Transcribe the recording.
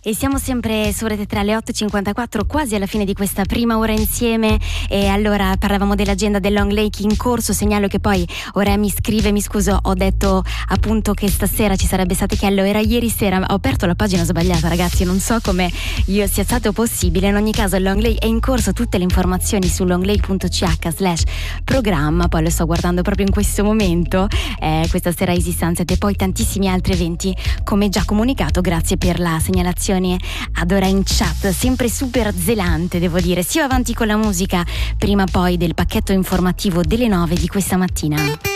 E siamo sempre su Rete 3 alle 8.54, quasi alla fine di questa prima ora insieme. E allora parlavamo dell'agenda del Long Lake in corso. Segnalo che poi ora mi scrive, mi scuso, ho detto appunto che stasera ci sarebbe Satechello, era ieri sera, ho aperto la pagina sbagliata, ragazzi, non so come io sia stato possibile. In ogni caso il Long Lake è in corso, tutte le informazioni su longlake.ch/programma, poi lo sto guardando proprio in questo momento, questa sera Easy Sunset e poi tantissimi altri eventi come già comunicato. Grazie per la segnalazione ad ora in chat, sempre super zelante devo dire. Si va avanti con la musica prima poi del pacchetto informativo delle 9 di questa mattina.